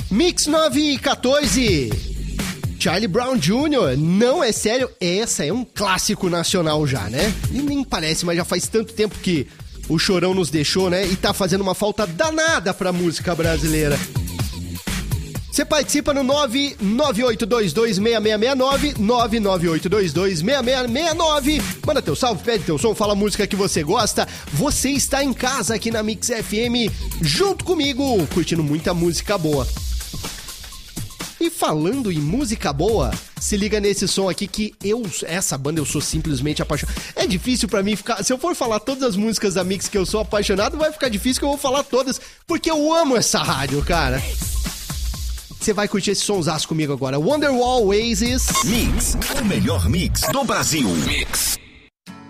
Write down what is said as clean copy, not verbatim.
Mix 914. Charlie Brown Jr., não é sério, essa é um clássico nacional já, né? E nem parece, mas já faz tanto tempo que o Chorão nos deixou, né? E tá fazendo uma falta danada pra música brasileira. Você participa no 998226669, 998226669. Manda teu salve, pede teu som, fala a música que você gosta. Você está em casa aqui na Mix FM, junto comigo, curtindo muita música boa. E falando em música boa, se liga nesse som aqui que essa banda eu sou simplesmente apaixonado. É difícil pra mim ficar, se eu for falar todas as músicas da Mix que eu sou apaixonado, vai ficar difícil que eu vou falar todas, porque eu amo essa rádio, cara. Você vai curtir esse sonsaço comigo agora. Wonderwall Oasis. Mix, o melhor mix do Brasil. Mix.